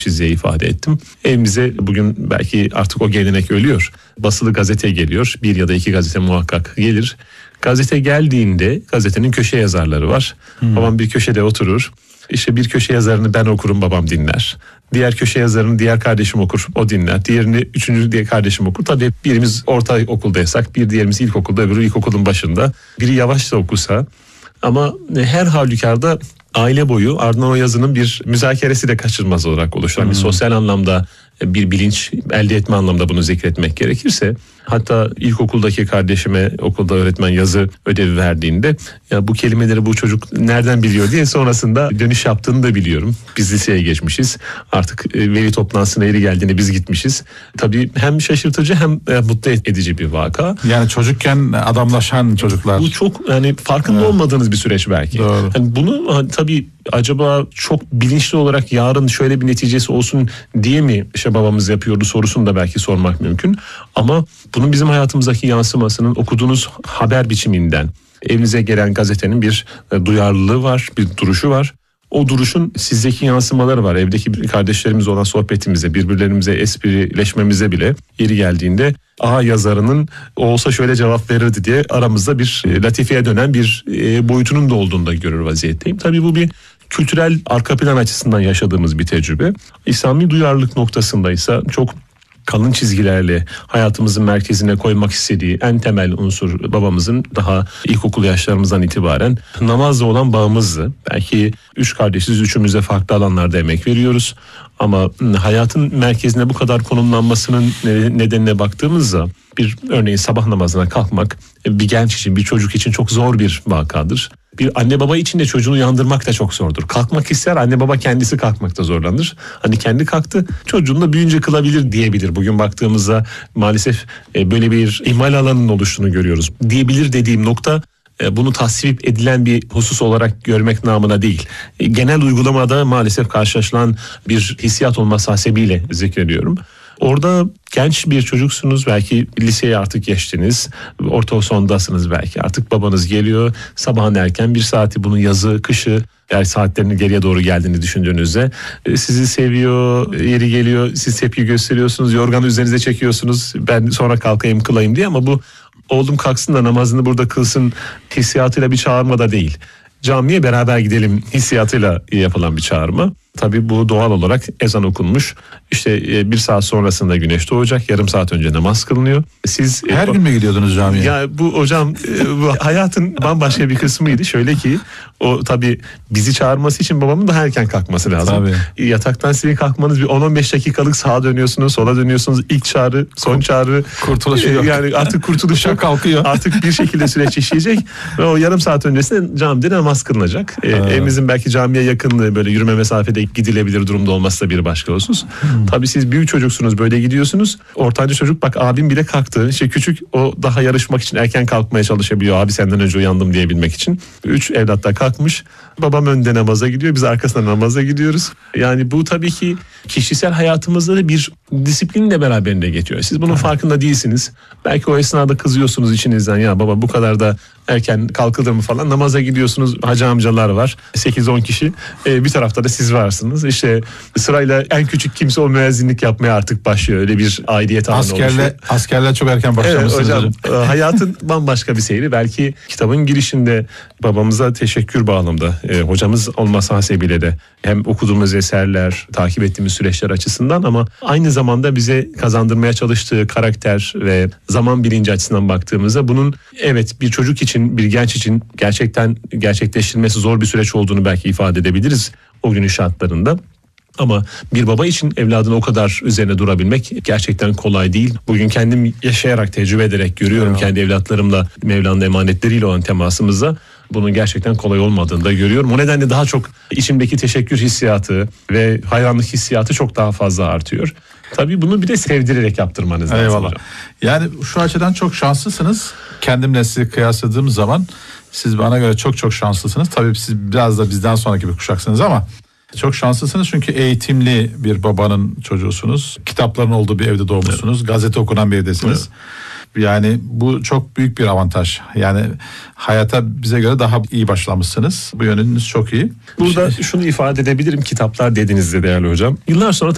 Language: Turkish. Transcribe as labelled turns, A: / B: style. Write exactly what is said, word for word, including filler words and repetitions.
A: çizgiye ifade ettim. Evimize bugün belki artık o gelenek ölüyor. Basılı gazete geliyor. Bir ya da iki gazete muhakkak gelir. Gazete geldiğinde gazetenin köşe yazarları var. Hmm. Babam bir köşede oturur. İşte bir köşe yazarını ben okurum, babam dinler. Diğer köşe yazarını diğer kardeşim okur, o dinler. Diğerini üçüncü diye kardeşim okur. Tabii birimiz ortaokuldaysak, bir diğerimiz ilkokulda, öbürü ilkokulun başında. Biri yavaş da okusa ama her halükarda aile boyu ardından o yazının bir müzakeresi de kaçırılmaz olarak oluşan hmm. bir sosyal anlamda bir bilinç elde etme anlamda bunu zikretmek gerekirse, hatta ilkokuldaki kardeşime okulda öğretmen yazı ödevi verdiğinde ya bu kelimeleri bu çocuk nereden biliyor diye sonrasında dönüş yaptığını da biliyorum. Biz liseye geçmişiz. Artık veli toplantısına yeri geldiğinde biz gitmişiz. Tabii hem şaşırtıcı hem mutlu edici bir vaka.
B: Yani çocukken adamlaşan çocuklar.
A: Bu çok yani farkında evet. olmadığınız bir süreç belki.
B: Doğru.
A: Yani bunu hani, tabii acaba çok bilinçli olarak yarın şöyle bir neticesi olsun diye mi işte babamız yapıyordu sorusunu da belki sormak mümkün. Ama bunun bizim hayatımızdaki yansımasının okuduğunuz haber biçiminden, evinize gelen gazetenin bir duyarlılığı var, bir duruşu var. O duruşun sizdeki yansımaları var. Evdeki kardeşlerimiz olan sohbetimize, birbirlerimize esprileşmemize bile yeri geldiğinde A yazarının o olsa şöyle cevap verirdi diye aramızda bir latifeye dönen bir boyutunun da olduğunu da görür vaziyetteyim. Tabii bu bir kültürel arka plan açısından yaşadığımız bir tecrübe. İslami duyarlılık noktasındaysa çok kalın çizgilerle hayatımızın merkezine koymak istediği en temel unsur babamızın daha ilkokul yaşlarımızdan itibaren namazla olan bağımızdı. Belki üç kardeşiz, üçümüze farklı alanlarda emek veriyoruz. Ama hayatın merkezine bu kadar konumlanmasının nedenine baktığımızda bir örneğin sabah namazına kalkmak bir genç için, bir çocuk için çok zor bir vakadır. Bir anne baba için de çocuğunu uyandırmak da çok zordur. Kalkmak ister, anne baba kendisi kalkmakta zorlanır. Hani kendi kalktı, çocuğunu da büyüyünce kılabilir diyebilir. Bugün baktığımızda maalesef böyle bir ihmal alanının oluştuğunu görüyoruz. Diyebilir dediğim nokta bunu tasvip edilen bir husus olarak görmek namına değil. Genel uygulamada maalesef karşılaşılan bir hissiyat olması hasebiyle zikrediyorum. Orada genç bir çocuksunuz, belki liseye artık geçtiniz, orta sondasınız belki, artık babanız geliyor sabahın erken bir saati, bunun yazı, kışı, yani saatlerinin geriye doğru geldiğini düşündüğünüzde sizi seviyor, yeri geliyor, siz tepki gösteriyorsunuz, yorganı üzerinize çekiyorsunuz, ben sonra kalkayım kılayım diye, ama bu oğlum kalksın da namazını burada kılsın hissiyatıyla bir çağırma da değil. Camiye beraber gidelim hissiyatıyla yapılan bir çağırma. Tabii bu doğal olarak ezan okunmuş. İşte bir saat sonrasında güneş doğacak. Yarım saat önce namaz kılınıyor. Siz
B: her gün mü gidiyordunuz camiye?
A: Ya bu hocam bu hayatın bambaşka bir kısmıydı. Şöyle ki o tabii bizi çağırması için babamın daha erken kalkması lazım. Tabii. Yataktan sizin kalkmanız bir on on beş dakikalık sağa dönüyorsunuz, sola dönüyorsunuz. İlk çağrı, son çağrı.
B: Kurtuluş yok.
A: Yani artık kurtuluş yok.
B: kalkıyor.
A: Artık bir şekilde süreç işleyecek. Ve o yarım saat öncesinde camide namaz kılınacak. Ee, evimizin belki camiye yakınlığı, böyle yürüme mesafede gidilebilir durumda olması da bir başka husus. Hmm. Tabii siz büyük çocuksunuz, böyle gidiyorsunuz. Ortanca çocuk bak abim bile kalktı. İşte küçük o daha yarışmak için erken kalkmaya çalışabiliyor. Abi senden önce uyandım diyebilmek için. Üç evlat da kalkmış. Babam önde namaza gidiyor. Biz arkasından namaza gidiyoruz. Yani bu tabii ki kişisel hayatımızda da bir disiplinle beraberinde geçiyor. Siz bunun farkında değilsiniz. Belki o esnada kızıyorsunuz içinizden, ya baba bu kadar da erken kalkılır mı falan. Namaza gidiyorsunuz, hacı amcalar var, sekiz on kişi. Ee, bir tarafta da siz varsınız. İşte sırayla en küçük kimse o müezzinlik yapmaya artık başlıyor. Öyle bir aidiyet alanı oluşuyor.
B: Askerler, askerler çok erken başlamışsınız.
A: Evet hocam, hayatın bambaşka bir seyri. Belki kitabın girişinde babamıza teşekkür bağlamında e, hocamız olması hasebiyle de hem okuduğumuz eserler, takip ettiğimiz süreçler açısından, ama aynı zamanda bize kazandırmaya çalıştığı karakter ve zaman bilinci açısından baktığımızda bunun evet bir çocuk için, bir genç için gerçekten gerçekleştirilmesi zor bir süreç olduğunu belki ifade edebiliriz o günün şartlarında. Ama bir baba için evladın o kadar üzerine durabilmek gerçekten kolay değil. Bugün kendim yaşayarak, tecrübe ederek görüyorum, kendi evlatlarımla, Mevla'nın emanetleriyle olan temasımızda bunun gerçekten kolay olmadığını da görüyorum. O nedenle daha çok içimdeki teşekkür hissiyatı ve hayranlık hissiyatı çok daha fazla artıyor. Tabii bunu bir de sevdirerek yaptırmanız lazım.
B: Eyvallah. Yani şu açıdan çok şanslısınız. Kendimle sizi kıyasladığım zaman siz bana göre çok çok şanslısınız. Tabii siz biraz da bizden sonraki bir kuşaksınız ama çok şanslısınız çünkü eğitimli bir babanın çocuğusunuz. Kitapların olduğu bir evde doğmuşsunuz. Evet. Gazete okunan bir evdesiniz. Evet. Yani bu çok büyük bir avantaj. Yani hayata bize göre daha iyi başlamışsınız. Bu yönünüz çok iyi.
A: Burada şunu ifade edebilirim, kitaplar dediğinizde değerli hocam. Yıllar sonra